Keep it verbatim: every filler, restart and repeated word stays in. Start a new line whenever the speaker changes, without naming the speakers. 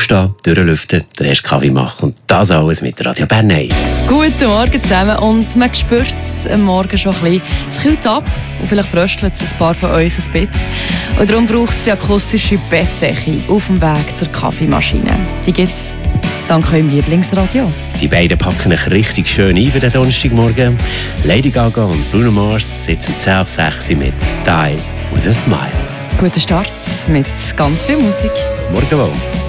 Aufstehen, durchlüften, den ersten Kaffee machen und das alles mit Radio Bern eins.
Guten Morgen zusammen und man spürt es am Morgen schon ein bisschen. Es kühlt ab und vielleicht fröstelt es ein paar von euch ein bisschen. Und darum braucht es die akustische Bettdecke auf dem Weg zur Kaffeemaschine. Die gibt es dank eurem Lieblingsradio.
Die beiden packen euch richtig schön ein für den Donnerstagmorgen. Lady Gaga und Bruno Mars sitzen um zehn auf sechs mit «Die with a Smile».
Guter Start mit ganz viel Musik.
Morgen wohl.